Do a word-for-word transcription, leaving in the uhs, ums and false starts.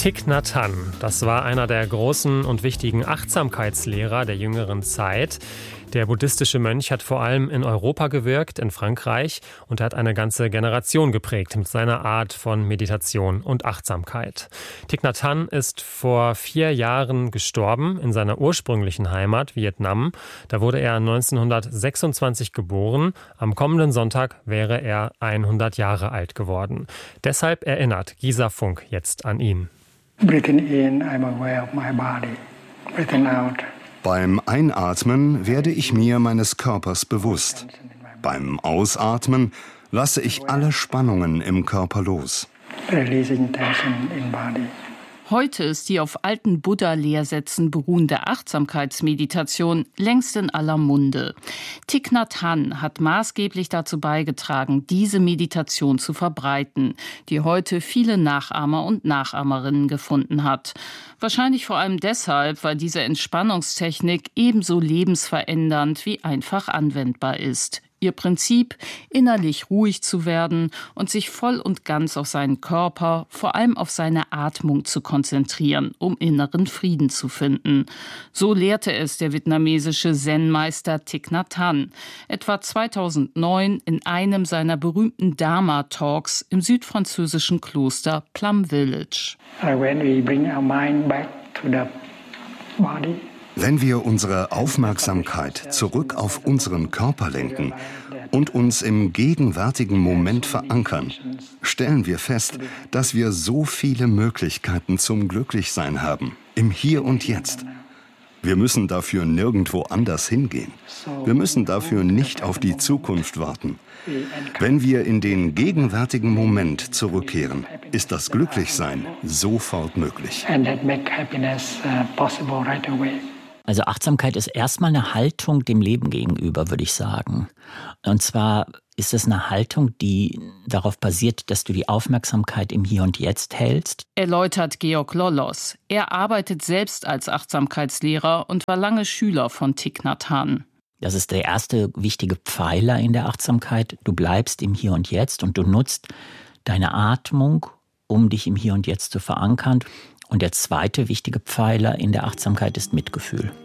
Thich Nhat Hanh, das war einer der großen und wichtigen Achtsamkeitslehrer der jüngeren Zeit. Der buddhistische Mönch hat vor allem in Europa gewirkt, in Frankreich, und hat eine ganze Generation geprägt mit seiner Art von Meditation und Achtsamkeit. Thich Nhat Hanh ist vor vier Jahren gestorben in seiner ursprünglichen Heimat Vietnam. Da wurde er neunzehnhundertsechsundzwanzig geboren. Am kommenden Sonntag wäre er hundert Jahre alt geworden. Deshalb erinnert Gisa Funk jetzt an ihn. Breathing in, I'm aware of my body. Breathing out. Beim Einatmen werde ich mir meines Körpers bewusst. Beim Ausatmen lasse ich alle Spannungen im Körper los. Releasing tension in body. Heute ist die auf alten Buddha-Lehrsätzen beruhende Achtsamkeitsmeditation längst in aller Munde. Thich Nhat Hanh hat maßgeblich dazu beigetragen, diese Meditation zu verbreiten, die heute viele Nachahmer und Nachahmerinnen gefunden hat. Wahrscheinlich vor allem deshalb, weil diese Entspannungstechnik ebenso lebensverändernd wie einfach anwendbar ist. Ihr Prinzip, innerlich ruhig zu werden und sich voll und ganz auf seinen Körper, vor allem auf seine Atmung zu konzentrieren, um inneren Frieden zu finden. So lehrte es der vietnamesische Zen-Meister Thich Nhat Hanh etwa zweitausendneun in einem seiner berühmten Dharma-Talks im südfranzösischen Kloster Plum Village. When we bring our mind back to the body. Wenn wir unsere Aufmerksamkeit zurück auf unseren Körper lenken und uns im gegenwärtigen Moment verankern, stellen wir fest, dass wir so viele Möglichkeiten zum Glücklichsein haben, im Hier und Jetzt. Wir müssen dafür nirgendwo anders hingehen. Wir müssen dafür nicht auf die Zukunft warten. Wenn wir in den gegenwärtigen Moment zurückkehren, ist das Glücklichsein sofort möglich. Also Achtsamkeit ist erstmal eine Haltung dem Leben gegenüber, würde ich sagen. Und zwar ist es eine Haltung, die darauf basiert, dass du die Aufmerksamkeit im Hier und Jetzt hältst. Erläutert Georg Lollos. Er arbeitet selbst als Achtsamkeitslehrer und war lange Schüler von Thich Nhat Hanh. Das ist der erste wichtige Pfeiler in der Achtsamkeit. Du bleibst im Hier und Jetzt und du nutzt deine Atmung, um dich im Hier und Jetzt zu verankern. Und der zweite wichtige Pfeiler in der Achtsamkeit ist Mitgefühl.